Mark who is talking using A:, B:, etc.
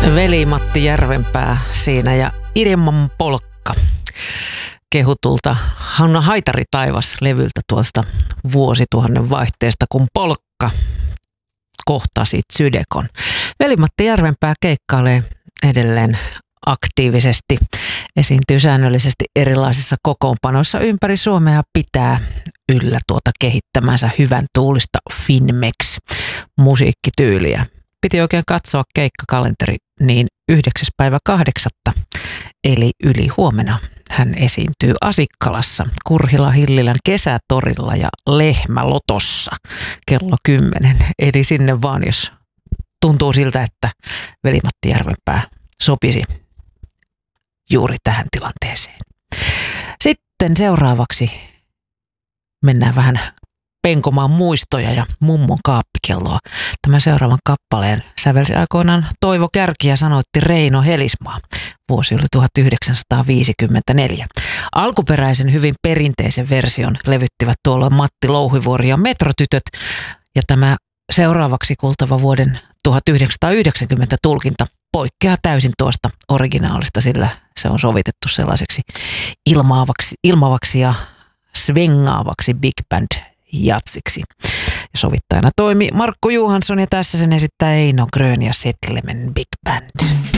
A: Veli-Matti Järvenpää siinä ja Ilman polkka kehutulta Hanna Haitari taivas -levyltä tuosta vuosituhannen vaihteesta, kun polkka kohtasi Tsydekon. Veli-Matti Järvenpää keikkailee edelleen aktiivisesti, esiintyy säännöllisesti erilaisissa kokoonpanoissa ympäri Suomea ja pitää yllä tuota kehittämänsä hyvän tuulista Finmex-musiikkityyliä. Piti oikein katsoa keikkakalenteri, niin 9.8. eli yli huomenna hän esiintyy Asikkalassa, Kurhila-Hillilän kesätorilla ja Lehmälotossa kello 10. Eli sinne vaan, jos tuntuu siltä, että Veli-Matti Järvenpää sopisi juuri tähän tilanteeseen. Sitten seuraavaksi mennään vähän penkomaan muistoja ja mummon kaappikelloa. Tämän seuraavan kappaleen sävelsi aikoinaan Toivo Kärki ja sanoitti Reino Helismaa. Vuosi oli 1954. Alkuperäisen hyvin perinteisen version levyttivät tuolloin Matti Louhivuori ja Metrotytöt. Ja tämä seuraavaksi kuultava vuoden 1990 tulkinta poikkeaa täysin tuosta originaalista, sillä se on sovitettu sellaiseksi ilmaavaksi ja svengaavaksi big band jatsiksi. Sovittajana toimi Markku Johansson ja tässä sen esittää Eino Grön ja Settlemen Big Band.